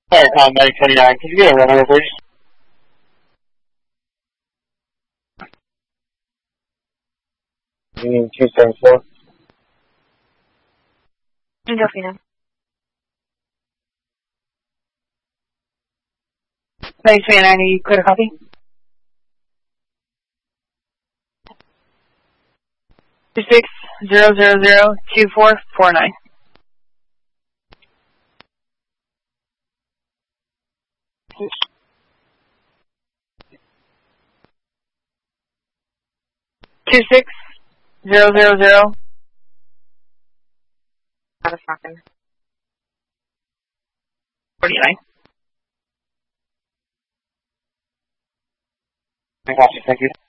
Alright, Tom 929, can you get a run over, please? Union 274. Delfina. 929, you clear to copy? Two 6002449. Two 600. Out of fucking 49. Thank you.